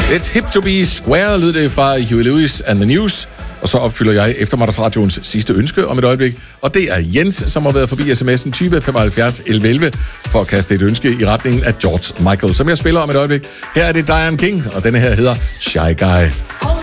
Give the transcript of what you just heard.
It's hip to be square, lød det fra Huey Lewis and the News. Og så opfylder jeg eftermiddagsradioens sidste ønske om et øjeblik. Og det er Jens, som har været forbi sms'en 20 75 11 11 for at kaste et ønske i retningen af George Michael, som jeg spiller om et øjeblik. Her er det Diane King, og denne her hedder Shy Guy.